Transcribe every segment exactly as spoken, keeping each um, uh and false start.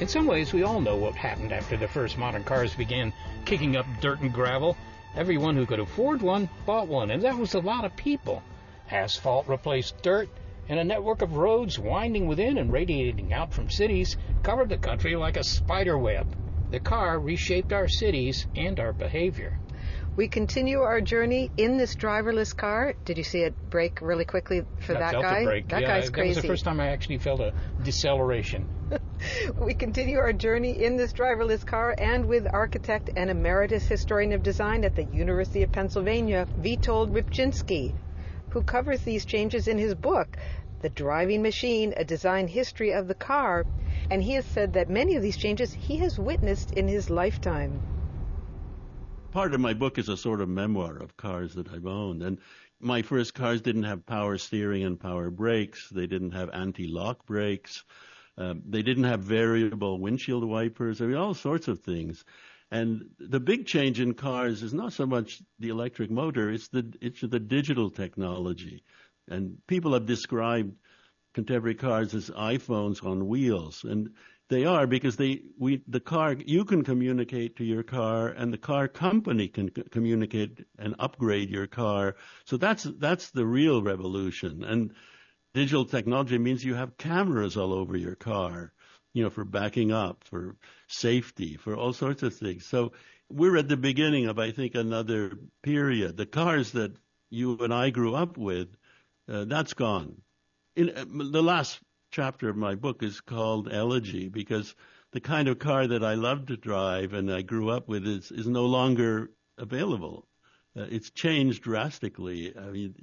In some ways, we all know what happened after the first modern cars began kicking up dirt and gravel. Everyone who could afford one bought one, and that was a lot of people. Asphalt replaced dirt, and a network of roads winding within and radiating out from cities covered the country like a spider web. The car reshaped our cities and our behavior. We continue our journey in this driverless car. Did you see it brake really quickly for I that felt guy? A brake. That yeah, guy's that crazy. That was the first time I actually felt a deceleration. We continue our journey in this driverless car and with architect and emeritus historian of design at the University of Pennsylvania, Witold Rybczynski, who covers these changes in his book, The Driving Machine, A Design History of the Car. And he has said that many of these changes he has witnessed in his lifetime. Part of my book is a sort of memoir of cars that I've owned. And my first cars didn't have power steering and power brakes. They didn't have anti-lock brakes. Um, they didn't have variable windshield wipers. I mean, all sorts of things. And the big change in cars is not so much the electric motor, it's the, it's the digital technology. And people have described contemporary cars as iPhones on wheels. And they are, because they, we, the car, you can communicate to your car, and the car company can c- communicate and upgrade your car. So that's, that's the real revolution. And digital technology means you have cameras all over your car, you know, for backing up, for safety, for all sorts of things. So we're at the beginning of, I think, another period. The cars that you and I grew up with, uh, that's gone. In, uh, the last chapter of my book is called Elegy, because the kind of car that I love to drive and I grew up with is, is no longer available. Uh, it's changed drastically. I mean,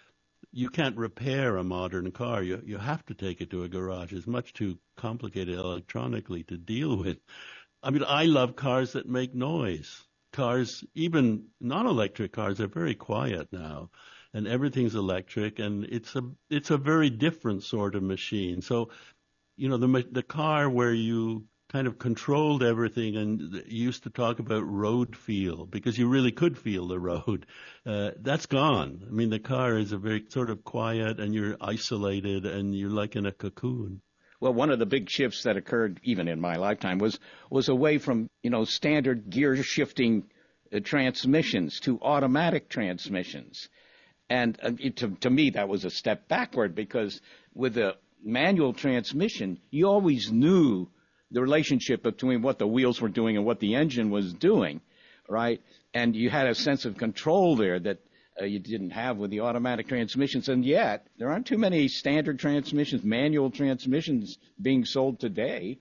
you can't repair a modern car. You you have to take it to a garage. It's much too complicated electronically to deal with. I mean, I love cars that make noise. Cars, even non-electric cars, are very quiet now, and everything's electric, and it's a it's a very different sort of machine. So, you know, the the car where you kind of controlled everything, and you used to talk about road feel, because you really could feel the road. Uh, that's gone. I mean, the car is a very sort of quiet, and you're isolated, and you're like in a cocoon. Well, one of the big shifts that occurred even in my lifetime was was away from, you know, standard gear shifting uh, transmissions to automatic transmissions. And uh, it, to, to me, that was a step backward, because with a manual transmission, you always knew the relationship between what the wheels were doing and what the engine was doing, right? And you had a sense of control there that uh, you didn't have with the automatic transmissions. And yet, there aren't too many standard transmissions, manual transmissions being sold today.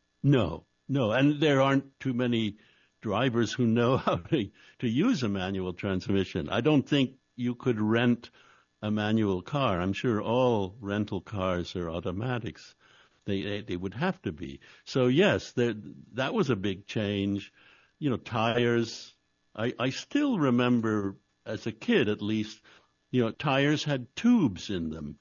No, no. And there aren't too many drivers who know how to, to use a manual transmission. I don't think you could rent a manual car. I'm sure all rental cars are automatics. They, they they would have to be. So yes, there, that was a big change. You know, tires. I, I still remember as a kid, at least, you know, tires had tubes in them.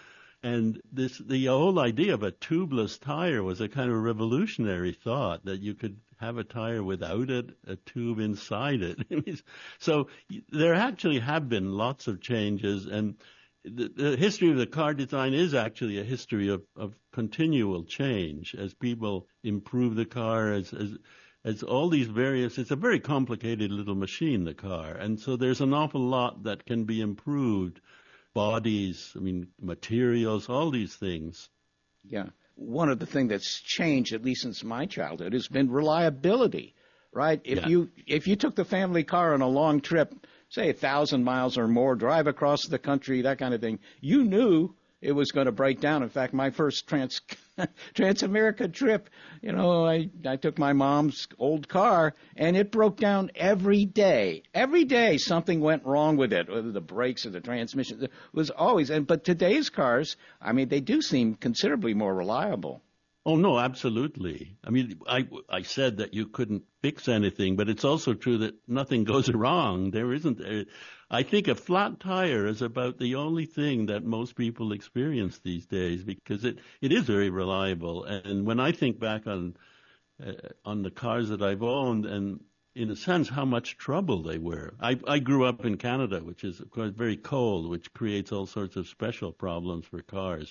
And this the whole idea of a tubeless tire was a kind of revolutionary thought, that you could have a tire without it, a tube inside it. So there actually have been lots of changes, and The, the history of the car design is actually a history of, of continual change as people improve the car, as, as as all these various, it's a very complicated little machine, the car. And so there's an awful lot that can be improved. Bodies, I mean, materials, all these things. Yeah. One of the things that's changed, at least since my childhood, has been reliability, right? If Yeah. you if you took the family car on a long trip, say a thousand miles or more, drive across the country, that kind of thing, you knew it was going to break down. In fact, my first trans Trans-America trip, you know, I, I took my mom's old car, and it broke down every day. Every day something went wrong with it, whether the brakes or the transmission. It was always, and but today's cars, I mean, they do seem considerably more reliable. Oh, no, absolutely. I mean, I, I said that you couldn't fix anything, but it's also true that nothing goes wrong. There isn't. A, I think a flat tire is about the only thing that most people experience these days, because it, it is very reliable. And when I think back on uh, on the cars that I've owned, and in a sense how much trouble they were. I, I grew up in Canada, which is, of course, very cold, which creates all sorts of special problems for cars.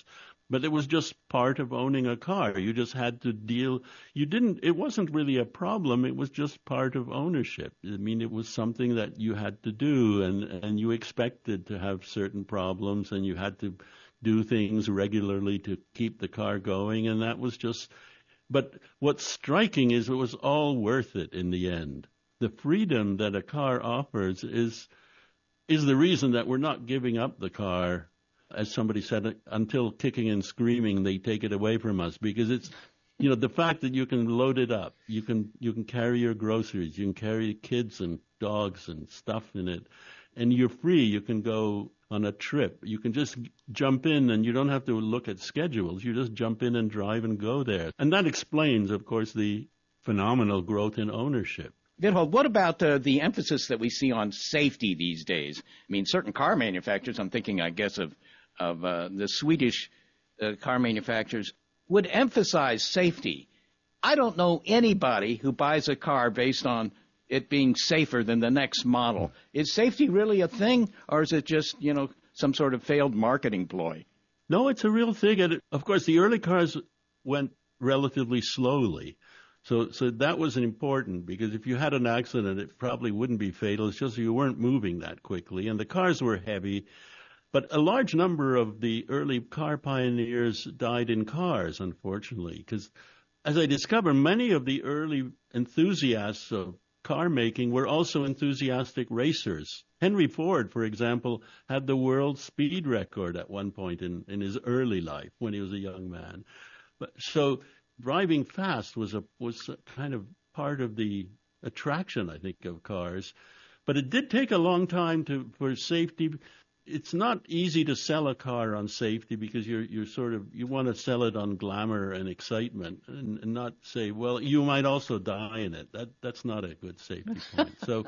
But it was just part of owning a car. You just had to deal. You didn't, it wasn't really a problem. It was just part of ownership. I mean, it was something that you had to do, and, and you expected to have certain problems, and you had to do things regularly to keep the car going, and that was just, but what's striking is it was all worth it in the end. The freedom that a car offers is, is the reason that we're not giving up the car. As somebody said, until kicking and screaming, they take it away from us, because it's, you know, the fact that you can load it up, you can you can carry your groceries, you can carry kids and dogs and stuff in it, and you're free. You can go on a trip. You can just jump in, and you don't have to look at schedules. You just jump in and drive and go there. And that explains, of course, the phenomenal growth in ownership. Vithold, what about uh, the emphasis that we see on safety these days? I mean, certain car manufacturers, I'm thinking, I guess, of of uh, the Swedish uh, car manufacturers, would emphasize safety. I don't know anybody who buys a car based on it being safer than the next model. Is safety really a thing, or is it just, you know, some sort of failed marketing ploy? No, it's a real thing. And of course, the early cars went relatively slowly. So so that was important, because if you had an accident, it probably wouldn't be fatal. It's just you weren't moving that quickly, and the cars were heavy. But a large number of the early car pioneers died in cars, unfortunately, because as I discovered, many of the early enthusiasts of car making were also enthusiastic racers. Henry Ford, for example, had the world speed record at one point in, in his early life when he was a young man. But, so driving fast was a was a kind of part of the attraction, I think, of cars. But it did take a long time to for safety. It's not easy to sell a car on safety, because you're you're sort of you want to sell it on glamour and excitement, and, and not say, well, you might also die in it. That that's not a good safety point. So,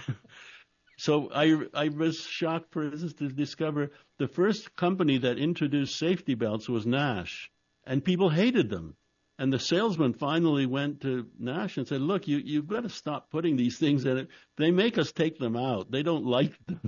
so I I was shocked, for instance, to discover the first company that introduced safety belts was Nash, and people hated them. And the salesman finally went to Nash and said, look, you you've got to stop putting these things in it. They make us take them out. They don't like them.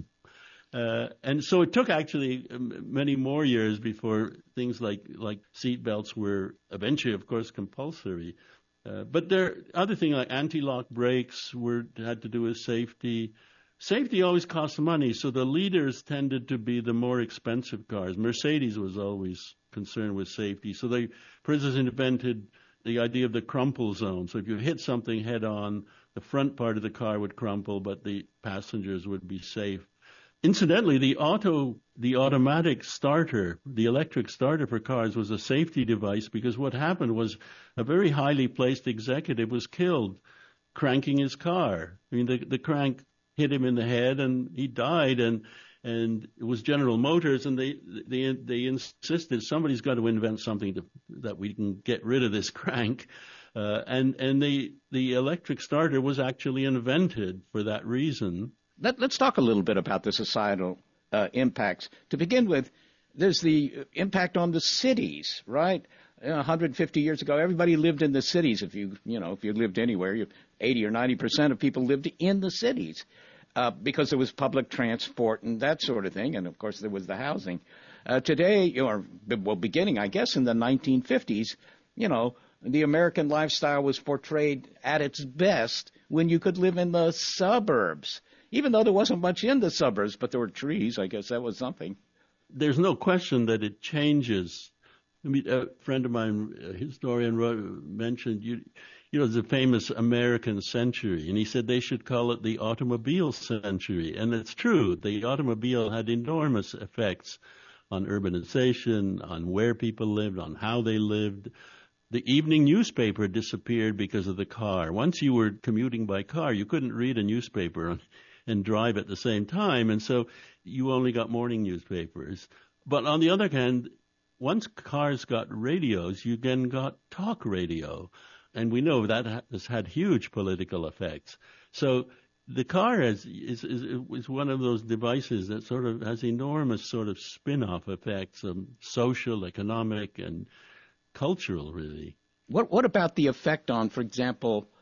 Uh, and so it took actually many more years before things like, like seat belts were eventually, of course, compulsory. Uh, but there other things like anti-lock brakes were had to do with safety. Safety always costs money, so the leaders tended to be the more expensive cars. Mercedes was always concerned with safety. So they, for instance, invented the idea of the crumple zone. So if you hit something head on, the front part of the car would crumple, but the passengers would be safe. Incidentally, the auto, the automatic starter, the electric starter for cars was a safety device, because what happened was a very highly placed executive was killed cranking his car. I mean, the, the crank hit him in the head and he died, and and it was General Motors, and they they they insisted somebody's got to invent something to, that we can get rid of this crank, uh, and and the the electric starter was actually invented for that reason. Let, let's talk a little bit about the societal uh, impacts. To begin with, there's the impact on the cities, right? You know, one hundred fifty years ago, everybody lived in the cities. If you, you know, if you lived anywhere, you, eighty or ninety percent of people lived in the cities uh, because there was public transport and that sort of thing. And, of course, there was the housing. Uh, today, or, well, beginning, I guess, in the nineteen fifties, you know, the American lifestyle was portrayed at its best when you could live in the suburbs. Even though there wasn't much in the suburbs, but there were trees, I guess that was something. There's no question that it changes. I mean, a friend of mine, a historian, wrote, mentioned, you, you know, the famous American century, and he said they should call it the automobile century. And it's true. The automobile had enormous effects on urbanization, on where people lived, on how they lived. The evening newspaper disappeared because of the car. Once you were commuting by car, you couldn't read a newspaper on and drive at the same time, and so you only got morning newspapers. But on the other hand, once cars got radios, you then got talk radio, and we know that has had huge political effects. So the car has, is, is is one of those devices that sort of has enormous sort of spin-off effects, um, social, economic, and cultural, really. What what about the effect on, for example,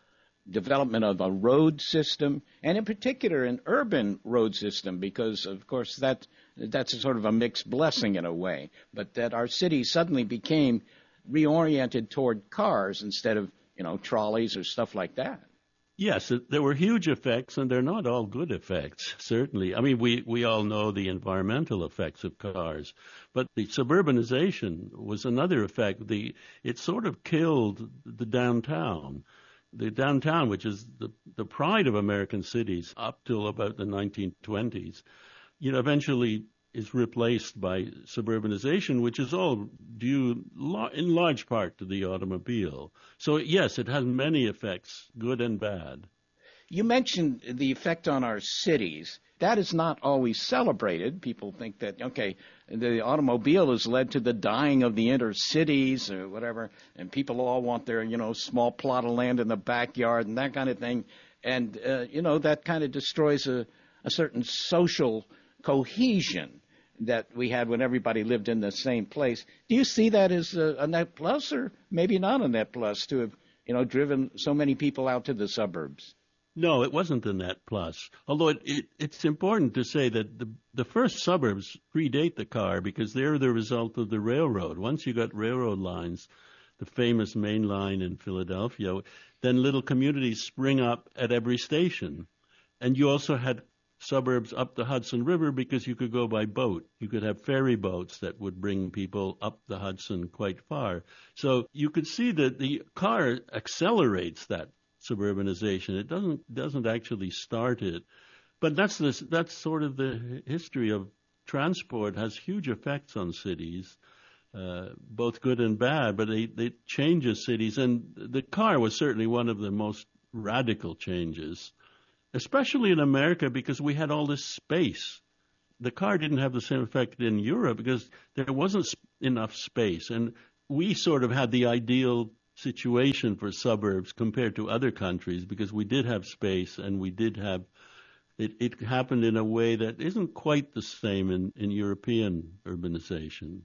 development of a road system, and in particular an urban road system, because, of course, that that's a sort of a mixed blessing in a way, but that our city suddenly became reoriented toward cars instead of, you know, trolleys or stuff like that. Yes, there were huge effects, and they're not all good effects, certainly. I mean, we, we all know the environmental effects of cars, but the suburbanization was another effect. The It sort of killed the downtown. The downtown, which is the, the pride of American cities up till about the nineteen twenties, you know, eventually is replaced by suburbanization, which is all due in large part to the automobile. So, yes, it has many effects, good and bad. You mentioned the effect on our cities. That is not always celebrated. People think that, okay, the automobile has led to the dying of the inner cities or whatever, and people all want their, you know, small plot of land in the backyard and that kind of thing. And, uh, you know, that kind of destroys a, a certain social cohesion that we had when everybody lived in the same place. Do you see that as a, a net plus, or maybe not a net plus, to have, you know, driven so many people out to the suburbs? No, it wasn't a net plus. Although it, it, it's important to say that the, the first suburbs predate the car because they're the result of the railroad. Once you got railroad lines, the famous main line in Philadelphia, then little communities spring up at every station. And you also had suburbs up the Hudson River because you could go by boat. You could have ferry boats that would bring people up the Hudson quite far. So you could see that the car accelerates that suburbanization. It doesn't doesn't actually start it. But that's this, that's sort of the history of transport. Has huge effects on cities, uh, both good and bad, but it, it changes cities. And the car was certainly one of the most radical changes, especially in America, because we had all this space. The car didn't have the same effect in Europe because there wasn't enough space. And we sort of had the ideal situation for suburbs compared to other countries because we did have space and we did have, it, it happened in a way that isn't quite the same in, in European urbanization.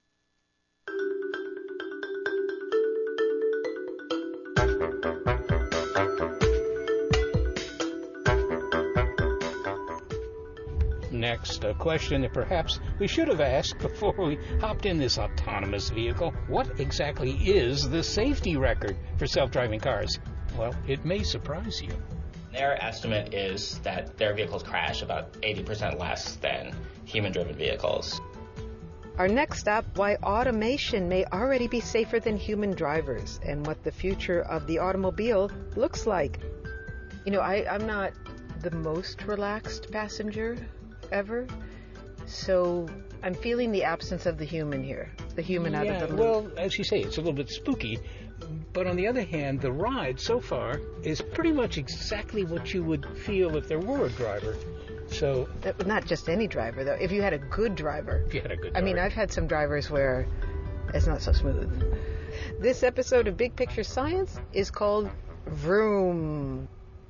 Next, a question that perhaps we should have asked before we hopped in this autonomous vehicle. What exactly is the safety record for self-driving cars? Well, it may surprise you. Their estimate is that their vehicles crash about eighty percent less than human-driven vehicles. Our next stop, why automation may already be safer than human drivers and what the future of the automobile looks like. You know, I, I'm not the most relaxed passenger ever, so I'm feeling the absence of the human here, the human yeah, out of the loop. Well, as you say, it's a little bit spooky, but on the other hand, the ride so far is pretty much exactly what you would feel if there were a driver. So that, not just any driver, though. If you had a good driver. If you had a good driver. I mean, I've had some drivers where it's not so smooth. This episode of Big Picture Science is called Vroom.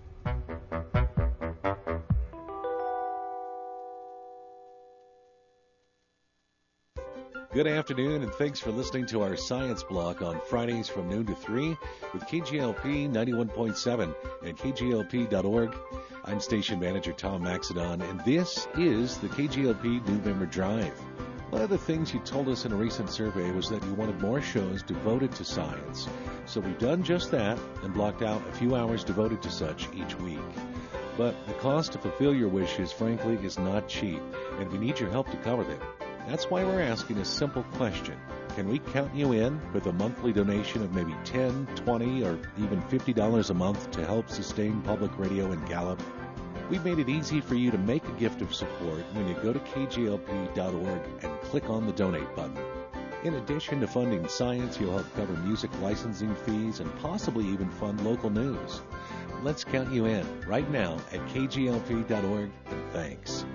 Good afternoon, and thanks for listening to our Science Block on Fridays from noon to three with K G L P ninety-one point seven and K G L P dot org. I'm Station Manager Tom Maxedon, and this is the K G L P November Drive. One of the things you told us in a recent survey was that you wanted more shows devoted to science. So we've done just that and blocked out a few hours devoted to such each week. But the cost to fulfill your wishes, frankly, is not cheap, and we need your help to cover them. That's why we're asking a simple question. Can we count you in with a monthly donation of maybe ten, twenty, or even fifty dollars a month to help sustain public radio in Gallup? We've made it easy for you to make a gift of support when you go to K G L P dot org and click on the donate button. In addition to funding science, you'll help cover music licensing fees and possibly even fund local news. Let's count you in right now at K G L P dot org, and thanks.